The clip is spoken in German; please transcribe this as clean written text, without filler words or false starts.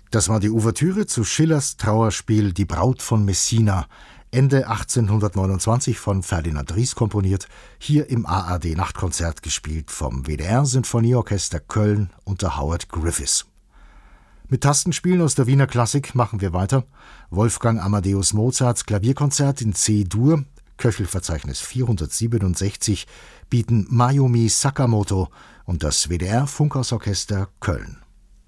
Das war die Ouvertüre zu Schillers Trauerspiel Die Braut von Messina, Ende 1829 von Ferdinand Ries komponiert, hier im ARD-Nachtkonzert gespielt vom WDR-Sinfonieorchester Köln unter Howard Griffiths. Mit Tastenspielen aus der Wiener Klassik machen wir weiter. Wolfgang Amadeus Mozarts Klavierkonzert in C-Dur, Köchelverzeichnis 467, bieten Mayumi Sakamoto und das WDR-Funkhausorchester Köln.